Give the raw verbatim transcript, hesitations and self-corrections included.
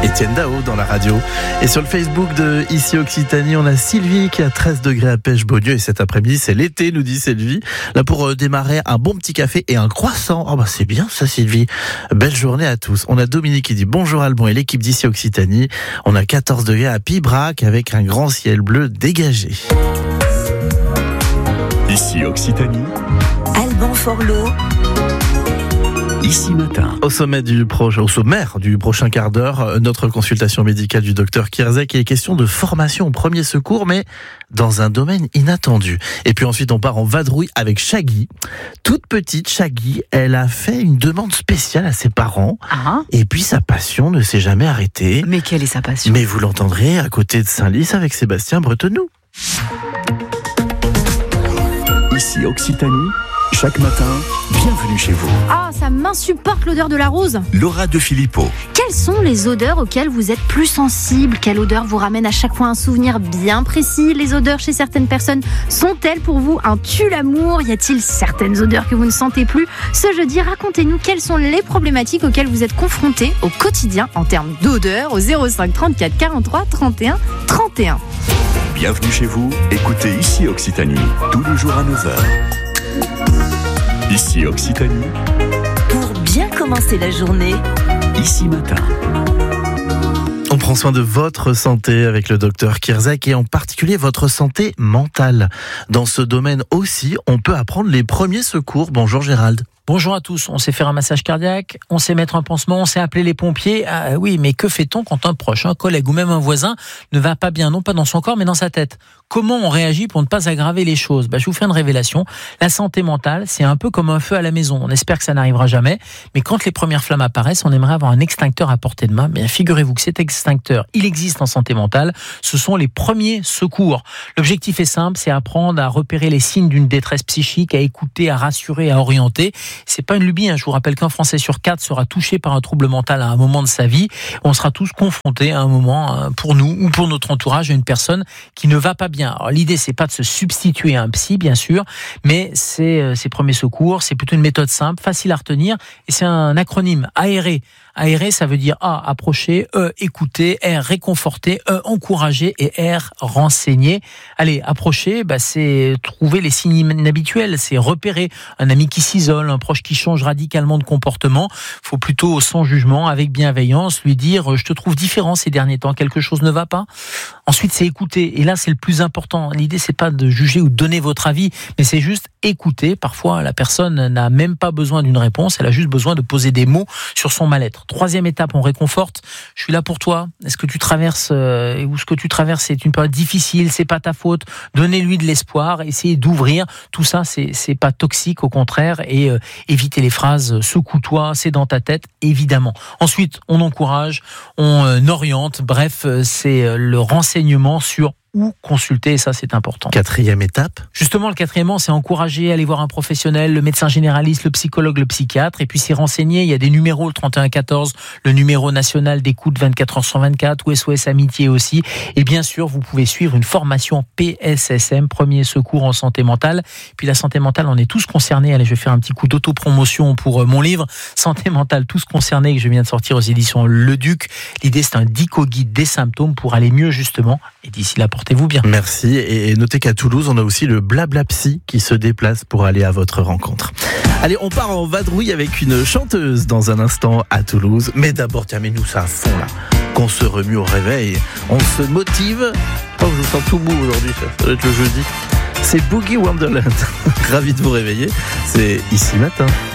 Étienne Dao dans la radio. Et sur le Facebook de Ici Occitanie, on a Sylvie qui a treize degrés à Pêche-Beaulieu. Et cet après-midi, c'est l'été, nous dit Sylvie. Là, pour euh, démarrer, un bon petit café et un croissant. Oh bah c'est bien ça, Sylvie. Belle journée à tous. On a Dominique qui dit bonjour Alban et l'équipe d'Ici Occitanie. On a quatorze degrés à Pibrac avec un grand ciel bleu dégagé. Ici Occitanie, Alban Forlot. Ici Matin. Au sommet du proche, au sommaire du prochain quart d'heure, notre consultation médicale du docteur Kierzek. Il est question de formation au premier secours, mais dans un domaine inattendu. Et puis ensuite, on part en vadrouille avec Shaggy. Toute petite, Shaggy, elle a fait une demande spéciale à ses parents. Ah. Et puis sa passion ne s'est jamais arrêtée. Mais quelle est sa passion? Mais vous l'entendrez à côté de Saint-Lys avec Sébastien Bretenou. Ici Occitanie, chaque matin, bienvenue chez vous. Ah, ça m'insupporte l'odeur de la rose. Laura de Filippo. Quelles sont les odeurs auxquelles vous êtes plus sensible? Quelle odeur vous ramène à chaque fois un souvenir bien précis? Les odeurs chez certaines personnes sont-elles pour vous un tue-l'amour? Y a-t-il certaines odeurs que vous ne sentez plus? Ce jeudi, racontez-nous quelles sont les problématiques auxquelles vous êtes confrontés au quotidien en termes d'odeur au zéro cinq trente-quatre quarante-trois trente et un trente et un. Bienvenue chez vous, écoutez Ici Occitanie, tous les jours à neuf heures. Ici Occitanie, Pour bien commencer la journée, Ici Matin. On prend soin de votre santé avec le docteur Kierzek et en particulier votre santé mentale. Dans ce domaine aussi, on peut apprendre les premiers secours. Bonjour Gérald. Bonjour à tous, on sait faire un massage cardiaque, on sait mettre un pansement, on sait appeler les pompiers. Ah oui, mais que fait-on quand un proche, un collègue ou même un voisin ne va pas bien, non pas dans son corps mais dans sa tête? Comment on réagit pour ne pas aggraver les choses? Bah, je vous fais une révélation, la santé mentale, c'est un peu comme un feu à la maison. On espère que ça n'arrivera jamais, mais quand les premières flammes apparaissent, on aimerait avoir un extincteur à portée de main. Bien, figurez-vous que cet extincteur, il existe en santé mentale, ce sont les premiers secours. L'objectif est simple, c'est apprendre à repérer les signes d'une détresse psychique, à écouter, à rassurer, à orienter. C'est pas une lubie, hein. Je vous rappelle qu'un Français sur quatre sera touché par un trouble mental à un moment de sa vie. On sera tous confrontés à un moment, pour nous ou pour notre entourage, à une personne qui ne va pas bien. Alors, l'idée, c'est pas de se substituer à un psy, bien sûr, mais c'est euh, ces premiers secours, c'est plutôt une méthode simple, facile à retenir, et c'est un acronyme, aérer. Aérer, ça veut dire A, approcher, E, écouter, R, réconforter, E, encourager et R, renseigner. Allez, approcher, bah, c'est trouver les signes inhabituels, c'est repérer un ami qui s'isole, un proche qui change radicalement de comportement. Faut plutôt, sans jugement, avec bienveillance, lui dire « je te trouve différent ces derniers temps, quelque chose ne va pas ». Ensuite, c'est écouter, et là, c'est le plus important. L'idée, c'est pas de juger ou de donner votre avis, mais c'est juste écouter. Parfois, la personne n'a même pas besoin d'une réponse, elle a juste besoin de poser des mots sur son mal-être. Troisième étape, on réconforte. Je suis là pour toi. Est-ce que tu traverses euh, ou ce que tu traverses, c'est une période difficile, c'est pas ta faute. Donnez-lui de l'espoir, essayez d'ouvrir. Tout ça, c'est c'est pas toxique, au contraire. Et euh, évitez les phrases secoue-toi, c'est dans ta tête, évidemment. Ensuite, on encourage, on euh, oriente. Bref, euh, c'est euh, le renseignement sur ou consulter, et ça c'est important. Quatrième étape. Justement, le quatrièmement, c'est encourager à aller voir un professionnel, le médecin généraliste, le psychologue, le psychiatre, et puis s'y renseigner. Il y a des numéros, le trente et un quatorze, le numéro national d'écoute vingt-quatre heures sur vingt-quatre, ou S O S Amitié aussi. Et bien sûr, vous pouvez suivre une formation P S S M, premier secours en santé mentale. Puis la santé mentale, on est tous concernés. Allez, je vais faire un petit coup d'autopromotion pour mon livre Santé mentale, tous concernés, que je viens de sortir aux éditions Le Duc. L'idée, c'est un dico-guide des symptômes pour aller mieux, justement. Et d'ici là, portez-vous bien. Merci. Et notez qu'à Toulouse, on a aussi le Blabla Psy qui se déplace pour aller à votre rencontre. Allez, on part en vadrouille avec une chanteuse dans un instant à Toulouse. Mais d'abord, tiens, mets-nous ça à fond là. Qu'on se remue au réveil. On se motive. Oh, je vous sens tout mou aujourd'hui, ça doit être le jeudi. C'est Boogie Wonderland. Ravi de vous réveiller. C'est Ici Matin.